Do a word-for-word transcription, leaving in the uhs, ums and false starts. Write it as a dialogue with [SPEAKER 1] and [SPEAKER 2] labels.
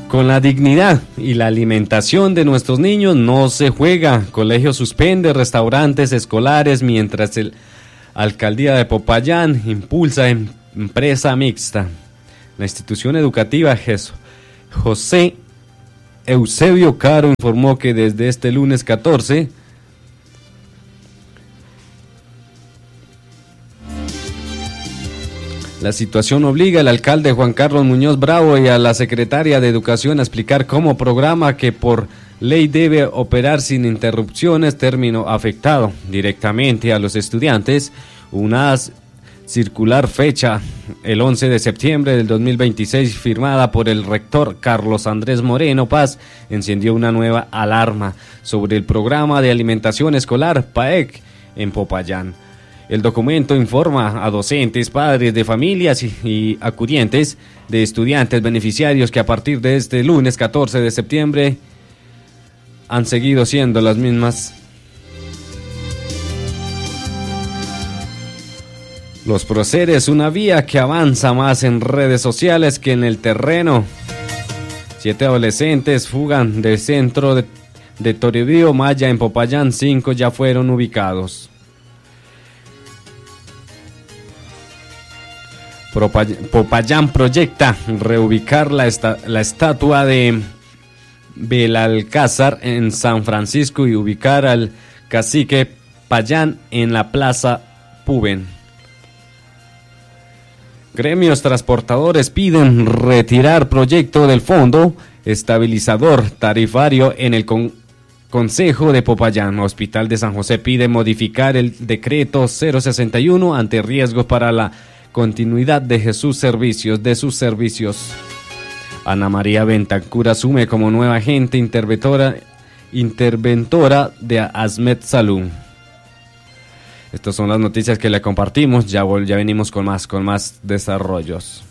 [SPEAKER 1] Con la dignidad y la alimentación de nuestros niños no se juega. Colegio suspende restaurantes escolares mientras el Alcaldía de Popayán impulsa em- empresa mixta. La institución educativa Jes- José Eusebio Caro informó que desde este lunes catorce la situación obliga al alcalde Juan Carlos Muñoz Bravo y a la secretaria de Educación a explicar cómo programa que por ley debe operar sin interrupciones término afectado directamente a los estudiantes. Una circular fecha el once de septiembre del dos mil veintiséis firmada por el rector Carlos Andrés Moreno Paz encendió una nueva alarma sobre el programa de alimentación escolar P A E C en Popayán. El documento informa a docentes, padres de familias y, y acudientes de estudiantes beneficiarios que a partir de este lunes catorce de septiembre han seguido siendo las mismas. Los Proceres, una vía que avanza más en redes sociales que en el terreno. Siete adolescentes fugan del centro de, de Toribío Maya en Popayán, cinco ya fueron ubicados. Popayán proyecta reubicar la, esta, la estatua de Belalcázar en San Francisco y ubicar al cacique Payán en la Plaza Puben. Gremios transportadores piden retirar proyecto del Fondo Estabilizador Tarifario en el con Consejo de Popayán. Hospital de San José pide modificar el decreto cero sesenta y uno ante riesgos para la continuidad de Jesús Servicios, de sus servicios. Ana María Bentancur asume como nueva agente interventora, interventora de Asmed Salud. Estas son las noticias que le compartimos, ya, ya venimos con más, con más desarrollos.